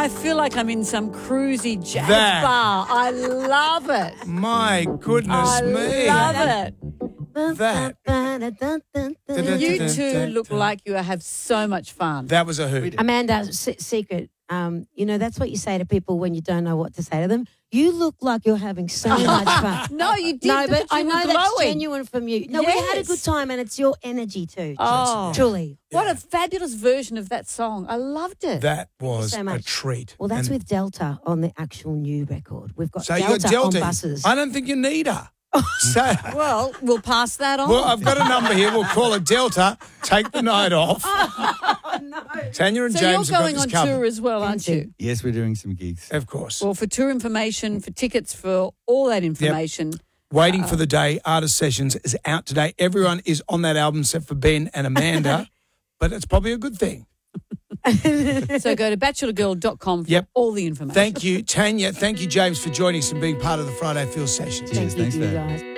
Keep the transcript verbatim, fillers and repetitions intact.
I feel like I'm in some cruisy jazz That- bar. I love it. My goodness I me. love it. That. You two look like you have so much fun. That was a hoot. Amanda, s- secret. Um, you know, that's what you say to people when you don't know what to say to them. You look like you're having so much fun. No, you did. No, but you I were know that's glowing. genuine from you. No, we had a Yes. good time, and it's your energy too. Oh. Truly. What a fabulous version of that song. I loved it. That was so a much. treat. Well, that's And with Delta on the actual new record. We've got so Delta, you got Delta. on buses. I don't think you need her. So, Well, we'll pass that on. well, I've got a number here. We'll call it Delta. Take the night off. Oh, no. Tanya and so James you're have going got on this covered. tour as well, aren't you? Yes, we're doing some gigs. Of course. Well, for tour information, for tickets, for all that information. Waiting for the Day Artist Sessions is out today. Everyone is on that album except for Ben and Amanda, but it's probably a good thing. So go to bachelor girl dot com for Yep. all the information. Thank you, Tanya. Thank you, James, for joining us and being part of the Friday Feel Sessions. Thank you, thanks you for that. guys.